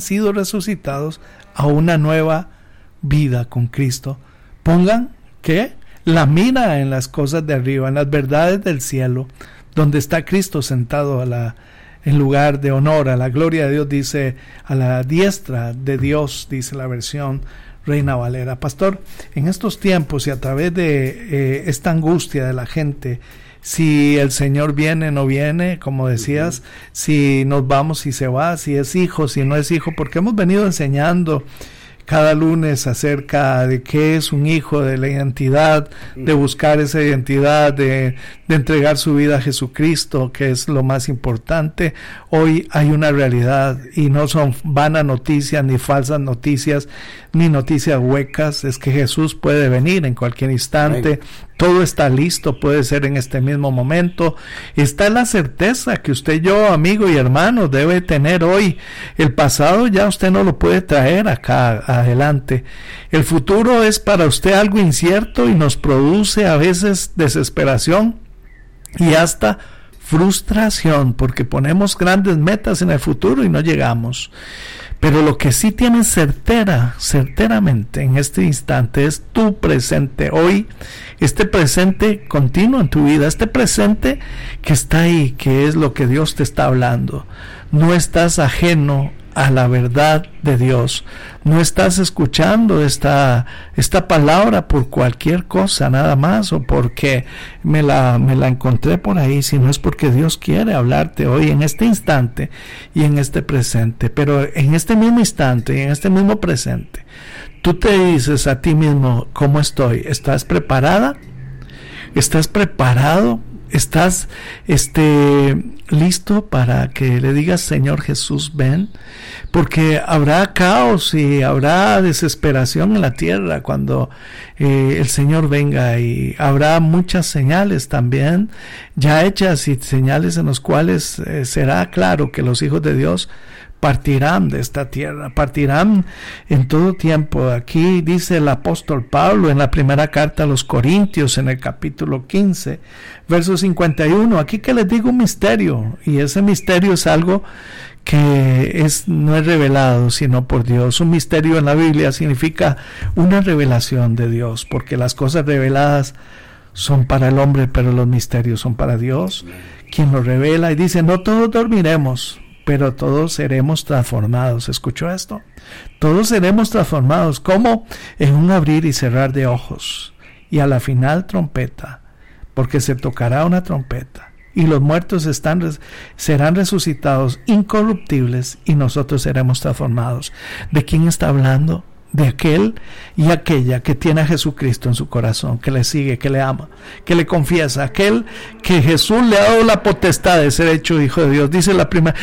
sido resucitados a una nueva vida con Cristo. Pongan, ¿qué? La mira en las cosas de arriba, en las verdades del cielo, donde está Cristo sentado en lugar de honor, a la gloria de Dios, dice, a la diestra de Dios, dice la versión Reina Valera. Pastor, en estos tiempos y a través de esta angustia de la gente, si el Señor viene, no viene, como decías, si nos vamos, si se va, si es hijo, si no es hijo, porque hemos venido enseñando cada lunes acerca de qué es un hijo, de la identidad, de buscar esa identidad, de entregar su vida a Jesucristo, que es lo más importante. Hoy hay una realidad y no son vanas noticias, ni falsas noticias, ni noticias huecas. Es que Jesús puede venir en cualquier instante. Todo está listo, puede ser en este mismo momento. Está la certeza que usted y yo, amigo y hermano, debe tener hoy. El pasado ya usted no lo puede traer acá adelante. El futuro es para usted algo incierto y nos produce a veces desesperación y hasta frustración, porque ponemos grandes metas en el futuro y no llegamos. Pero lo que sí tienes certeramente en este instante es tu presente hoy, este presente continuo en tu vida, este presente que está ahí, que es lo que Dios te está hablando. No estás ajeno a la verdad de Dios, no estás escuchando esta palabra por cualquier cosa nada más, o porque me la encontré por ahí, sino es porque Dios quiere hablarte hoy en este instante y en este presente. Pero en este mismo instante y en este mismo presente, tú te dices a ti mismo: ¿cómo estoy? ¿Estás preparada? ¿Estás preparado? ¿Estás listo para que le digas: Señor Jesús, ven? Porque habrá caos y habrá desesperación en la tierra cuando el Señor venga, y habrá muchas señales también ya hechas, y señales en las cuales será claro que los hijos de Dios partirán de esta tierra, partirán en todo tiempo. Aquí dice el apóstol Pablo en la primera carta a los Corintios, en el capítulo 15, verso 51, aquí que les digo un misterio, y ese misterio es algo que no es revelado sino por Dios. Un misterio en la Biblia significa una revelación de Dios, porque las cosas reveladas son para el hombre, pero los misterios son para Dios, quien los revela. Y dice: no todos dormiremos, pero todos seremos transformados. ¿Escuchó esto? Todos seremos transformados, como en un abrir y cerrar de ojos, y a la final trompeta, porque se tocará una trompeta, y los muertos serán resucitados incorruptibles, y nosotros seremos transformados. ¿De quién está hablando? De aquel y aquella que tiene a Jesucristo en su corazón, que le sigue, que le ama, que le confiesa, aquel que Jesús le ha dado la potestad de ser hecho hijo de Dios. Dice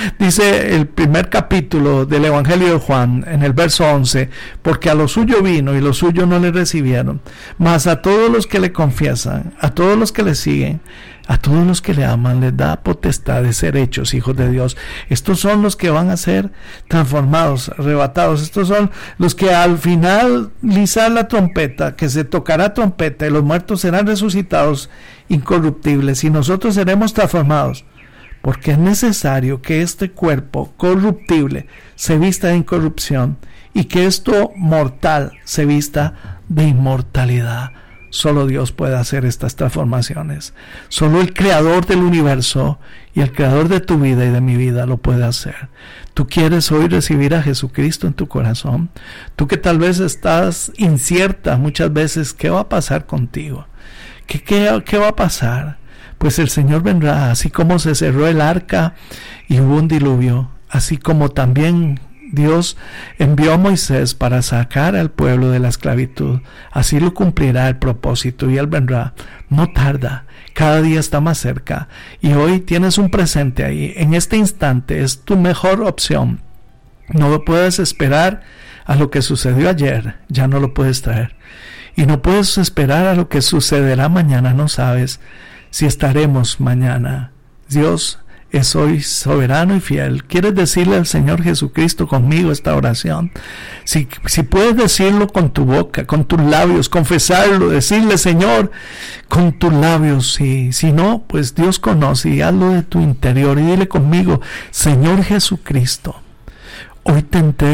el primer capítulo del Evangelio de Juan, en el verso 11: porque a lo suyo vino y los suyos no le recibieron, mas a todos los que le confiesan, a todos los que le siguen, a todos los que le aman, les da potestad de ser hechos hijos de Dios. Estos son los que van a ser transformados, arrebatados. Estos son los que al finalizar la trompeta, que se tocará trompeta, y los muertos serán resucitados incorruptibles, y nosotros seremos transformados. Porque es necesario que este cuerpo corruptible se vista de incorrupción, y que esto mortal se vista de inmortalidad. Solo Dios puede hacer estas transformaciones. Solo el creador del universo y el creador de tu vida y de mi vida lo puede hacer. ¿Tú quieres hoy recibir a Jesucristo en tu corazón? Tú que tal vez estás incierta muchas veces, ¿qué va a pasar contigo? ¿Qué va a pasar? Pues el Señor vendrá, así como se cerró el arca y hubo un diluvio, así como también Dios envió a Moisés para sacar al pueblo de la esclavitud. Así lo cumplirá el propósito, y Él vendrá. No tarda, cada día está más cerca, y hoy tienes un presente ahí. En este instante es tu mejor opción. No puedes esperar a lo que sucedió ayer, ya no lo puedes traer, y no puedes esperar a lo que sucederá mañana. No sabes si estaremos mañana. Dios es hoy soberano y fiel. ¿Quieres decirle al Señor Jesucristo conmigo esta oración? Si puedes decirlo con tu boca, con tus labios, confesarlo, decirle: Señor, con tus labios. Si no, pues Dios conoce, y hazlo de tu interior, y dile conmigo: Señor Jesucristo, hoy te entrego